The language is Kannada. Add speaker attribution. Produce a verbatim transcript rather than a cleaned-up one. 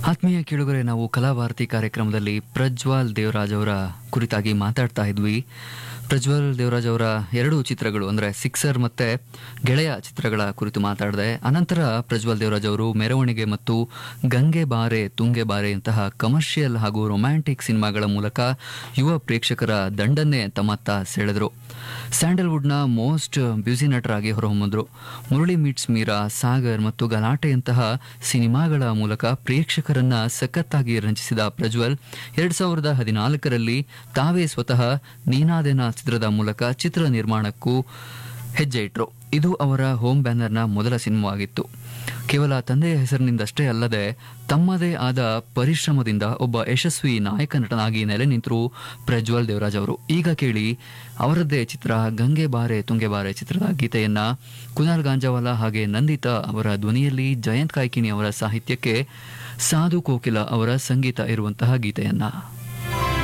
Speaker 1: ಆತ್ಮೀಯ ಕೇಳುಗರೆ, ನಾವು ಕಲಾಭಾರತಿ ಕಾರ್ಯಕ್ರಮದಲ್ಲಿ ಪ್ರಜ್ವಲ್ ದೇವರಾಜ್ ಅವರ ಕುರಿತಾಗಿ ಮಾತಾಡ್ತಾ ಇದ್ವಿ. ಪ್ರಜ್ವಲ್ ದೇವರಾಜ್ ಅವರ ಎರಡು ಚಿತ್ರಗಳು ಅಂದರೆ ಸಿಕ್ಸರ್ ಮತ್ತೆ ಗೆಳೆಯ ಚಿತ್ರಗಳ ಕುರಿತು ಮಾತಾಡಿದೆ. ಅನಂತರ ಪ್ರಜ್ವಲ್ ದೇವರಾಜ್ ಅವರು ಮೆರವಣಿಗೆ ಮತ್ತು ಗಂಗೆ ಬಾರೆ ತುಂಗೆ ಬಾರೆ ಇಂತಹ ಕಮರ್ಷಿಯಲ್ ಹಾಗೂ ರೊಮ್ಯಾಂಟಿಕ್ ಸಿನಿಮಾಗಳ ಮೂಲಕ ಯುವ ಪ್ರೇಕ್ಷಕರ ದಂಡನ್ನೇ ತಮ್ಮತ್ತ ಸೆಳೆದರು. ಸ್ಯಾಂಡಲ್ವುಡ್ನ most busy ನಟರಾಗಿ ಹೊರಹೊಮ್ಮಿದ್ರು. Murali meets Meera, Sagar ಮತ್ತು ಗಲಾಟೆಯಂತಹ ಸಿನಿಮಾಗಳ ಮೂಲಕ ಪ್ರೇಕ್ಷಕರನ್ನ ಸಖತ್ತಾಗಿ ರಂಜಿಸಿದ ಪ್ರಜ್ವಲ್ ಎರಡ್ ಸಾವಿರದ ಹದಿನಾಲ್ಕರಲ್ಲಿ ತಾವೇ ಸ್ವತಃ ನೀನಾದೇನ ಚಿತ್ರದ ಮೂಲಕ ಚಿತ್ರ ನಿರ್ಮಾಣಕ್ಕೂ ಹೆಜ್ಜೆ ಇಟ್ರು. ಇದು ಅವರ ಹೋಮ್ ಬ್ಯಾನರ್ನ ಮೊದಲ ಸಿನಿಮಾವಾಗಿತ್ತು. ಕೇವಲ ತಂದೆಯ ಹೆಸರಿನಿಂದಷ್ಟೇ ಅಲ್ಲದೆ ತಮ್ಮದೇ ಆದ ಪರಿಶ್ರಮದಿಂದ ಒಬ್ಬ ಯಶಸ್ವಿ ನಾಯಕ ನಟನಾಗಿ ನೆಲೆ ನಿಂತರು ಪ್ರಜ್ವಲ್ ದೇವರಾಜ್ ಅವರು. ಈಗ ಕೇಳಿ ಅವರದ್ದೇ ಚಿತ್ರ ಗಂಗೆ ಬಾರೆ ತುಂಗೆ ಬಾರೆ ಚಿತ್ರದ ಗೀತೆಯನ್ನ ಕುನಾಲ್ ಗಾಂಜಾವಾಲ ಹಾಗೆ ನಂದಿತಾ ಅವರ ಧ್ವನಿಯಲ್ಲಿ, ಜಯಂತ್ ಕಾಯ್ಕಿಣಿ ಅವರ ಸಾಹಿತ್ಯಕ್ಕೆ ಸಾಧು ಕೋಕಿಲ ಅವರ ಸಂಗೀತ ಇರುವಂತಹ ಗೀತೆಯನ್ನ.